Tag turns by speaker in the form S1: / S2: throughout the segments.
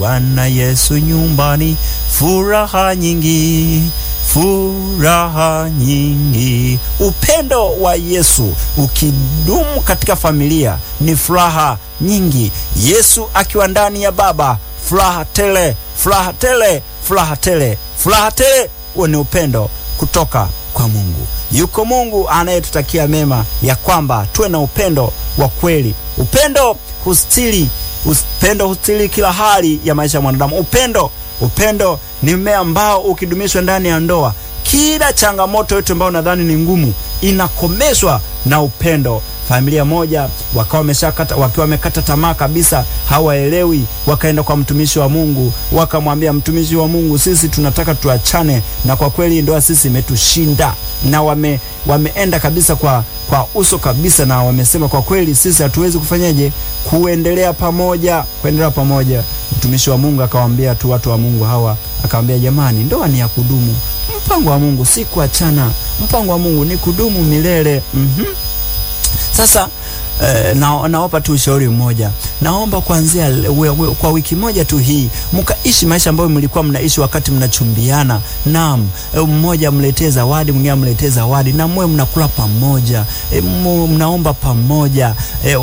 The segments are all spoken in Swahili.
S1: Bwana Yesu nyumbani, furaha nyingi, furaha nyingi. Upendo wa Yesu ukidumu katika familia ni furaha nyingi. Yesu akiwa ndani ya Baba, furaha tele, furaha tele, furaha tele, furaha tele. Huo ni upendo kutoka kwa Mungu. Yuko Mungu anayetutakia mema, ya kwamba tuwe na upendo wa kweli. Upendo hustiri, upendo hustiri kila hali ya maisha ya mwanadamu. Upendo ni mmea ambao ukidumishwa ndani ya ndoa, kila changamoto yote ambayo nadhani ni ngumu inakomeshwa na upendo. Familia moja wakiwa wamekata tamaa kabisa, hawaelewi, wakaenda kwa mtumishi wa Mungu, wakamwambia mtumishi wa Mungu, sisi tunataka tuachane, na kwa kweli ndoa sisi imetushinda. Na wameenda kabisa kwa uso kabisa, na wamesema kwa kweli sisi hatuwezi kufanyaje kuendelea pamoja. Mtumishi wa Mungu akawaambia tu watu wa Mungu hawa, akawaambia jamani, ndoa ni ya kudumu. Mpango wa Mungu si kuachana, mpango wa Mungu ni kudumu milele. Sasa naomba tu ushauri mmoja. Naomba kuanzia kwa wiki moja tu hii mkaishi maisha ambayo mlikuwa mnaishi wakati mnachumbiana. Naam, mmoja mletee zawadi, mwingine amletee zawadi, na mwe mnakula pamoja, mnaomba pamoja,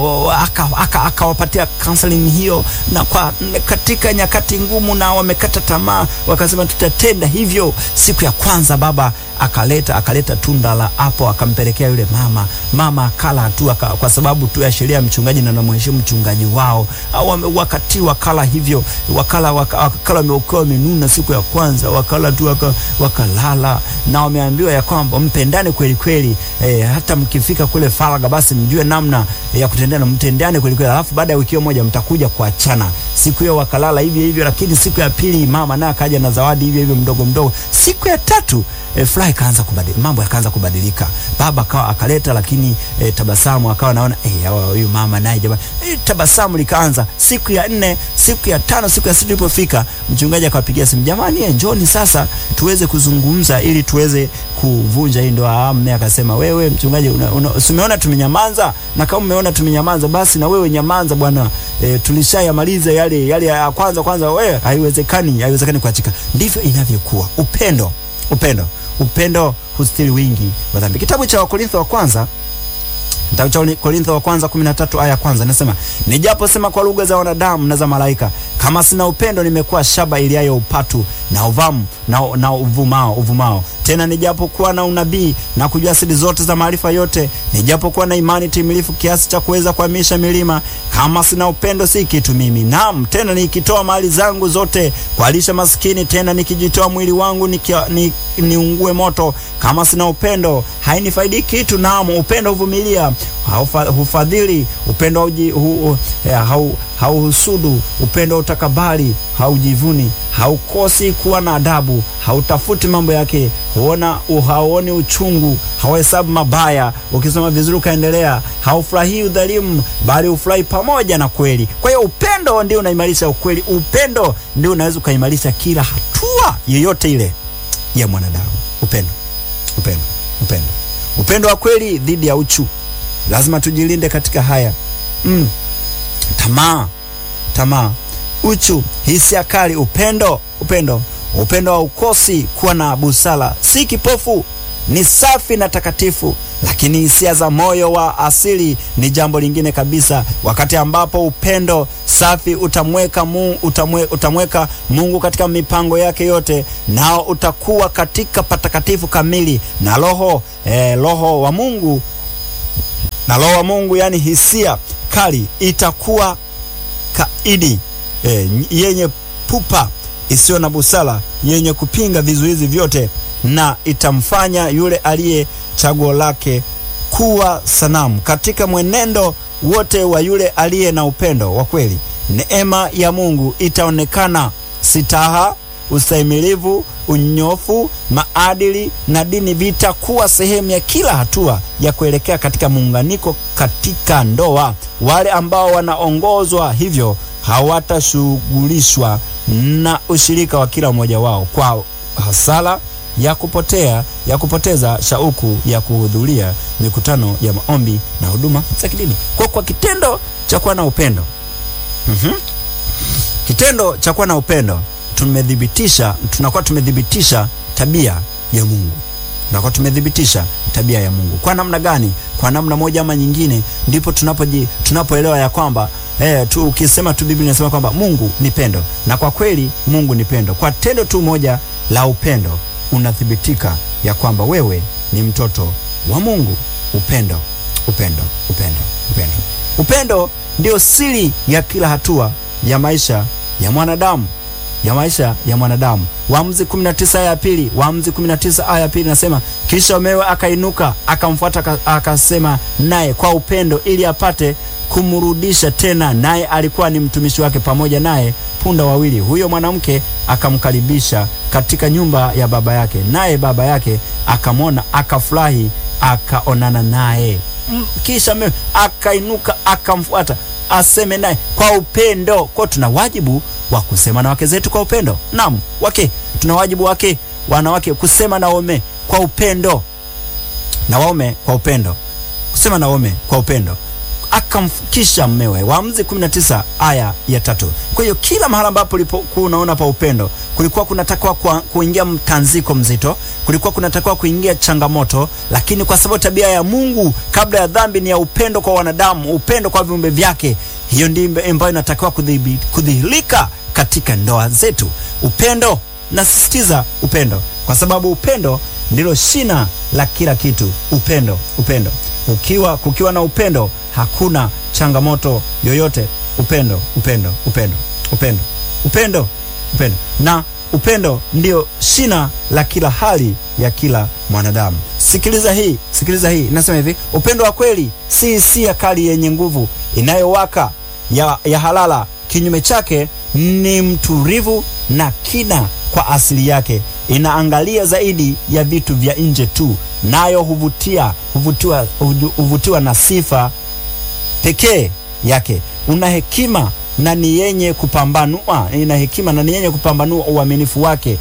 S1: akawapatia counseling hiyo. Na katika nyakati ngumu na wamekata tamaa, wakasema tutatenda hivyo. Siku ya kwanza baba akaleta tunda la hapo, akampelekea yule mama akala tu, kwa sababu tu ya sheria ya mchungaji na namheshimu mchungaji wao. Wakati wakala hivyo, wakala wameokoa menuna siku ya kwanza, wakala tu wakalala. Na wameambiwa ya kwamba mpendane kweli kweli, hata mkifika kule faraga basi mjue namna ya kutendana, mtendane kweli kweli, alafu baada ya wiki moja mtakuja kuachana. Siku hiyo wakalala hivyo, lakini siku ya pili mama naye akaja na zawadi hivyo mdogo. Siku ya tatu furaha ikaanza kubadilika, mambo yakaanza kubadilika. Baba akaleta, lakini tabasamu akawa naona huyu mama naye jamani, tabasamu likaanza. Siku ya 4, siku ya 5, siku ya 6 ilipofika, mchungaji akawapigia simu, jamani njoni sasa tuweze kuzungumza ili tuweze kuvunja hii ndoa. Mume akasema, wewe mchungaji umeona tumenyamaza, na kama umeona tumenyamaza basi na wewe nyamaza bwana, tulishayamaliza yale ya kwanza, wewe haiwezekani kuachika. Ndivyo inavyokuwa upendo hustiri wingi wa dhambi. Kitabu cha Wakorintho wa kwanza 13 aya ya kwanza inasema, nijapo sema kwa lugha za wanadamu na za malaika, kama sina upendo nimekuwa shaba iliayo upatu na uvamu na uvumao. Tena nijapokuwa na unabii na kujua siri zote za maarifa yote, nijapokuwa na imani timilifu kiasi cha kuweza kuhamisha milima, kama sina upendo si kitu mimi. Naam, tena nikitoa mali zangu zote kuwalisha maskini, tena nikijitoa mwili wangu niungue moto, kama sina upendo hainifaidi kitu. Naam, upendo huvumilia, hufadhili, upendo hauhusudu, upendo utakabali, haujivuni, haukosi kuwa na adabu, hautafuti mambo yake, hauoni uchungu, hauhesabu mabaya. Ukisoma vizuri ukaendelea, haufurahii udhalimu, bali ufurahi pamoja na kweli. Kwa hiyo upendo ndio unaimarisha ukweli. Upendo ndio unaweza ukaimarisha kila hatua yoyote ile ya mwanadamu. Upendo wa kweli dhidi ya uchu. Lazima tujilinde katika haya. Tamaa, uchu, hisia kali. Upendo haukosi kuwa na busara, si kipofu, ni safi na takatifu. Lakini hisia za moyo wa asili ni jambo lingine kabisa. Wakati ambapo upendo safi utamweka Mungu katika mipango yake yote, nao utakuwa katika patakatifu kamili, na roho wa Mungu yani hisia kali itakuwa kaidi, yenye pupa, isiyo na busara, yenye kupinga vizuizi vyote, na itamfanya yule aliye chaguo lake kuwa sanamu. Katika mwenendo wote wa yule aliye na upendo wa kweli, neema ya Mungu itaonekana. Sitaha, ustahimilivu, unyofu, maadili na dini vitakuwa sehemu ya kila hatua ya kuelekea katika muunganiko katika ndoa. Wale ambao wanaongozwa hivyo hawatashughulishwa na ushirika wa kila mmoja wao kwa hasara ya kupoteza shauku ya kuhudhuria mikutano ya maombi na huduma za kidini. Kwa kitendo cha kuwa na upendo. Kitendo cha kuwa na upendo tunakuwa tumedhibitisha tabia ya Mungu. Tunakuwa tumedhibitisha tabia ya Mungu. Kwa namna gani? Kwa namna moja ama nyingine ndipo tunapoelewa ya kwamba ukisema tu Biblia inasema kwamba Mungu ni pendo, na kwa kweli Mungu ni pendo. Kwa tendo tu moja la unathibitika ya kwamba wewe ni mtoto wa Mungu. Upendo ndio siri ya kila hatua ya maisha ya mwanadamu. Waamuzi 19 aya ya pili. Waamuzi 19 aya ya pili nasema, kisha mumewe akainuka akamfuata akasema naye kwa upendo ili apate kumrudisha tena, naye alikuwa ni mtumishi wake, pamoja naye punda wawili. Huyo mwanamke akamkaribisha katika nyumba ya baba yake, naye baba yake akamwona, akafurahi, akaonana naye. Kisha mumewe akainuka akamfuata aseme naye kwa upendo. Kwa tuna wajibu wa kusema na wake zetu kwa upendo. Naam, tuna wajibu wanawake kusema na waume kwa upendo, na waume kwa upendo, kusema na waume kwa upendo. Akamfikisha mmewe. Waamuzi 19 aya ya 3. Kwa hiyo kila mahali ambapo ulipokuwa unaona pa upendo, kulikuwa kunatakiwa kuingia mtanziko mzito, kulikuwa kunatakiwa kuingia changamoto, lakini kwa sababu tabia ya Mungu kabla ya dhambi ni ya upendo kwa wanadamu, upendo kwa viumbe vyake, hiyo ndio ambayo inatakiwa kudhihirika katika ndoa zetu. Upendo, nasisitiza upendo, kwa sababu upendo ndilo shina la kila kitu. Upendo. Kukiwa na upendo hakuna changamoto yoyote. Upendo. Na upendo ndio shina la kila hali ya kila mwanadamu. Sikiliza hii. Nasema hivi, upendo wa kweli si hisia kali yenye nguvu inayowaka ya halala. Kinyume chake ni mtulivu na kina kwa asili yake. Inaangalia zaidi ya vitu vya nje tu, nayo huvutiwa na sifa pekee yake. Una hekima na ni yenye kupambanua uaminifu wake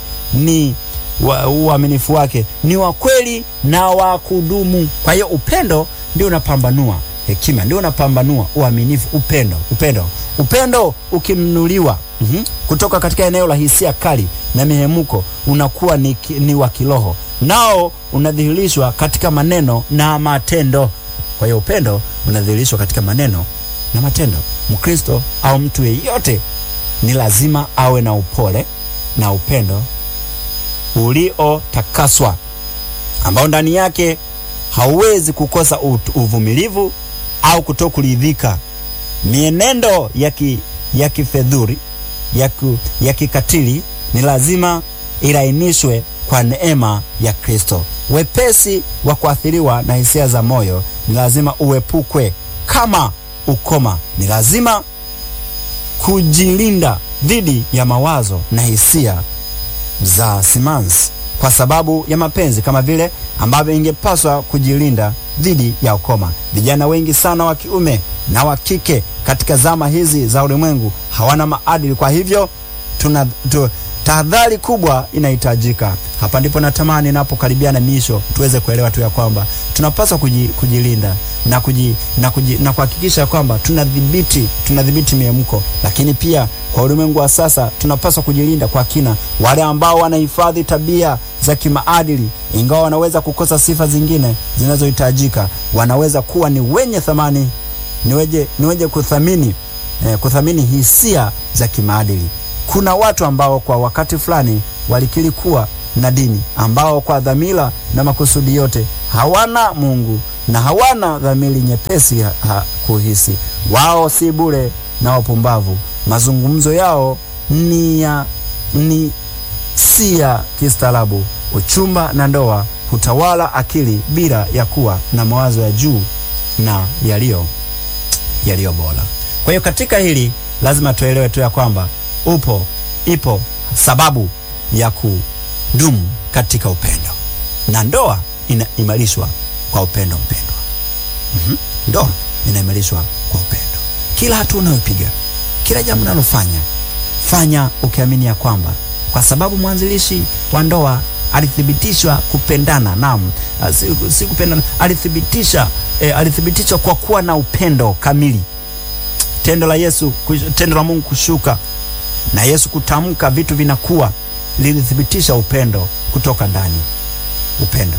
S1: ni wa kweli na wa kudumu. Kwa hiyo upendo ndio unapambanua hekima, ndio unapambanua uaminifu. Upendo ukinunuliwa kutoka katika eneo la hisia kali na mihemuko, unakuwa ni wa kiroho, nao unadhihirishwa katika maneno na matendo. Kwa hiyo upendo unadhihirishwa katika maneno na matendo. Mkristo au mtu yeyote ni lazima awe na upole na upendo uliotakaswa, ambao ndani yake hauwezi kukosa uvumilivu au kutokuridhika. Mienendo ya kifedhuri ya kikatili ni lazima ilainishwe kwa neema ya Kristo. Wepesi wa kuathiriwa na hisia za moyo ni lazima uepukwe kama ukoma. Ni lazima kujilinda dhidi ya mawazo na hisia za simanzi kwa sababu ya mapenzi, kama vile ambavyo ingepaswa kujilinda dhidi ya ukoma. Vijana wengi sana wa kiume na wa kike katika zama hizi za ulimwengu hawana maadili. Kwa hivyo tahadhari kubwa inahitajika. Hapa ndipo natamani napokaribia na misho tuweze kuelewa tu ya kwamba tunapaswa kujilinda na kuhakikisha kwamba tunadhibiti miemko. Lakini pia kwa ulimwengu wa sasa tunapaswa kujilinda kwa kina. Wale ambao wanahifadhi tabia za kimaadili, ingawa wanaweza kukosa sifa zingine zinazohitajika, wanaweza kuwa ni wenye thamani, ni wenye kuthamini hisia za kimaadili. Kuna watu ambao kwa wakati fulani walikiri kuwa na dini, ambao kwa dhamira na makusudi yote hawana Mungu na hawana dhamiri nyepesi kuhisi. Wao si bure na wapumbavu. Mazungumzo yao si ya kistaarabu. Uchumba na ndoa hutawala akili bila ya kuwa na mawazo ya juu na yaliyo bora. Kwa hiyo katika hili lazima tuelewe tu ya kwamba ipo sababu ya kudumu katika upendo, na ndoa inaimarishwa kwa upendo. Mpendwa, ndoa inaimarishwa kwa upendo. Kila hatua unayopiga, kila jambo unalofanya, fanya ukiamini ya kwamba kwa sababu mwanzilishi wa ndoa alithibitishwa kupendana. Naam, si kupendana, alithibitishwa kwa kuwa na upendo kamili. Tendo la Mungu kushuka na Yesu kutamka vitu vinakuwa, lilithibitisha upendo kutoka ndani. Upendo.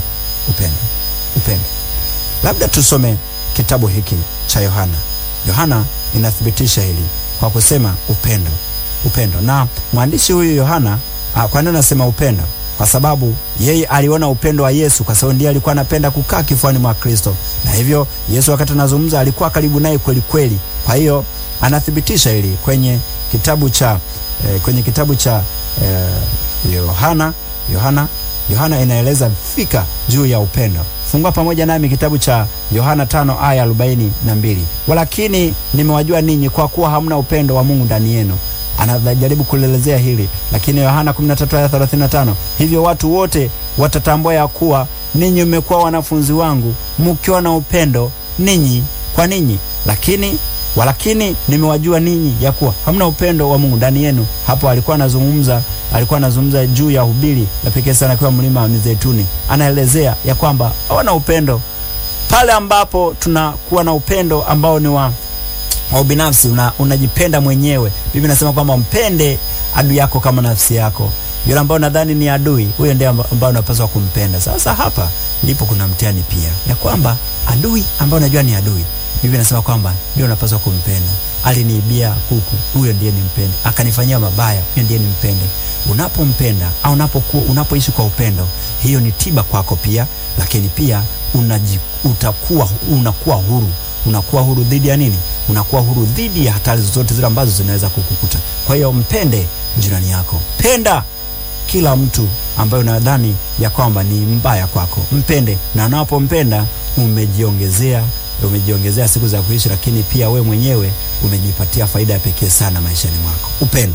S1: Labda tusome kitabu hiki cha Yohana. Yohana inathibitisha hili kwa kusema upendo. Na mwandishi huyu Yohana, kwa nini anasema upendo? Kwa sababu yeye aliona upendo wa Yesu, kwa sababu ndiye alikuwa anapenda kukaa kifuani mwa Kristo. Na hivyo Yesu wakati anazungumza alikuwa karibu naye kweli kweli. Kwa hiyo anathibitisha hili kwenye kitabu cha Yohana inaeleza fika juu ya upendo. Fungua pamoja nami kitabu cha Yohana 5:42. Walakini nimewajua ninyi kwa kuwa hamna upendo wa Mungu ndani yenu. Anajaribu kuelezea hili, lakini Yohana 13:35, hivyo watu wote watatambua ya kuwa ninyi mmekuwa wanafunzi wangu mkiwa na upendo ninyi kwa ninyi. Walakini nimewajua ninyi ya kuwa hamna upendo wa Mungu ndani yenu. Hapo alikuwa anazungumza juu ya hubiri la pekee sana kwa mlima wa Mizeituni. Anaelezea ya kwamba hawana upendo. Pale ambapo tunakuwa na upendo ambao ni wa binafsi, unajipenda mwenyewe. Biblia inasema kwamba mpende adui yako kama nafsi yako. Yule ambao nadhani ni adui, huyo ndiye ambao unapaswa kumpenda. Sasa hapa ndipo kuna mtihani pia, ya kwamba adui ambao unajua ni adui, Biblia inasema kwamba ndio unapaswa kumpenda. Aliniibia kuku, huyo ndiye nimpende. Akanifanyia mabaya, huyo ndiye nimpende. Unapompenda au unapoishi kwa upendo, hiyo ni tiba kwako pia, lakini pia unakuwa huru. Unakuwa huru dhidi ya nini? Unakuwa huru dhidi ya hatari zote zile ambazo zinaweza kukukuta. Kwa hiyo mpende jirani yako. Penda kila mtu ambaye unadhani ya kwamba ni mbaya kwako. Mpende, na unapompenda umejiongezea siku za kuishi, lakini pia we mwenyewe umejipatia faida ya pekee sana maishani mwako. Upendo.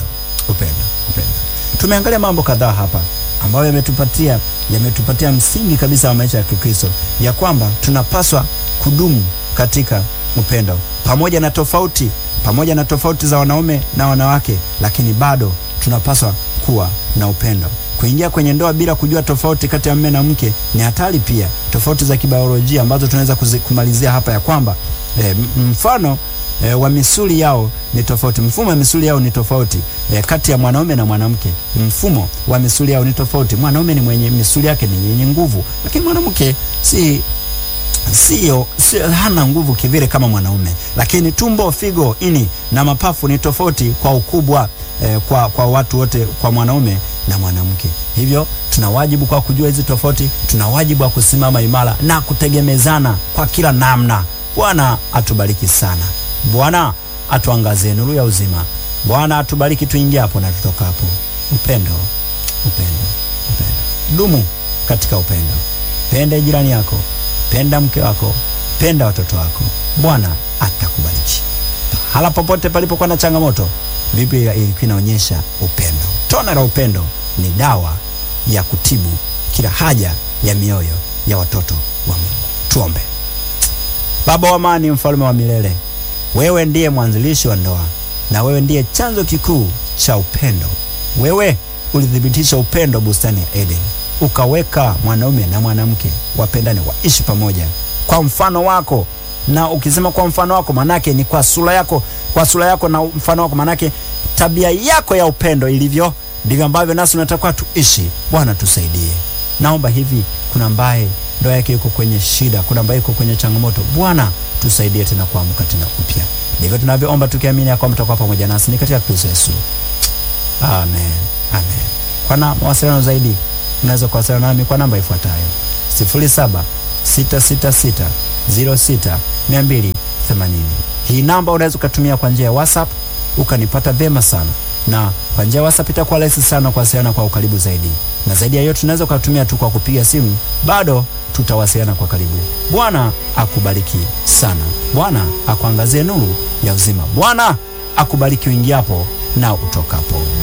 S1: Tumeangalia mambo kadhaa hapa ambayo yametupatia msingi kabisa wa maisha ya Kristo, ya kwamba tunapaswa kudumu katika upendo pamoja na tofauti za wanaume na wanawake, lakini bado tunapaswa kuwa na upendo. Kuingia kwenye ndoa bila kujua tofauti kati ya mume na mke ni hatari pia. Tofauti za kibiolojia ambazo tunaweza kumalizia hapa, ya kwamba mfano wa misuli yao ni tofauti. Mfumo wa misuli yao ni tofauti kati ya mwanaume na mwanamke. Mfumo wa misuli yao ni tofauti. Mwanaume ni mwenye misuli yake ni yenye nguvu, lakini mwanamke sio hana nguvu kivile kama mwanaume. Lakini tumbo, figo, ini na mapafu ni tofauti kwa ukubwa kwa watu wote, kwa mwanaume na mwanamke. Hivyo tuna wajibu kwa kujua hizi tofauti, tuna wajibu wa kusimama imara na kutegemezana kwa kila namna. Bwana atubariki sana. Bwana atuangazie nuru ya uzima. Bwana atubariki tuingie hapo na tutoka hapo. Upendo. Dumu katika upendo. Penda jirani yako, penda mke wako, penda watoto wako. Bwana atakubariki. Hala popote palipokuwa na changamoto, Biblia ilikuwa inaonyesha upendo. Tone la upendo ni dawa ya kutibu kila haja ya mioyo ya watoto wa Mungu. Tuombe. Baba wa amani, mfalme wa milele, wewe ndiye mwanzilishi wa ndoa na wewe ndiye chanzo kikuu cha upendo. Wewe ulithibitisha upendo bustani ya Eden, ukaweka mwanaume na mwanamke wapendane, waishi pamoja kwa mfano wako. Na ukisema kwa mfano wako, manake ni kwa sura yako na mfano wako, manake tabia yako ya upendo ilivyo, ndivyo ambavyo nasi tunatakiwa tuishi. Bwana tusaidie. Naomba hivi, kuna ambaye ndoa yake iko kwenye shida, kuna ambaye iko kwenye changamoto. Bwana tusaidie tena kuamka tena upya. Ndivyo tunavyoomba tukiamini ya kwamba mtakuwa pamoja nasi ni katika Kristo Yesu. Amen. Kwa mawasiliano zaidi unaweza kuwasiliana nami kwa namba ifuatayo: 0766606280. Hii namba unaweza kutumia kwa njia ya WhatsApp ukanipata vema sana, na kwa njia ya WhatsApp itakuwa rahisi sana kuwasiliana kwa ukaribu zaidi. Na zaidi ya yote tunaweza kutumia tu kwa kupiga simu, bado tutawasiliana kwa karibu. Bwana akubariki sana. Bwana akuangazie nuru ya uzima. Bwana akubariki uingiapo na utokapo.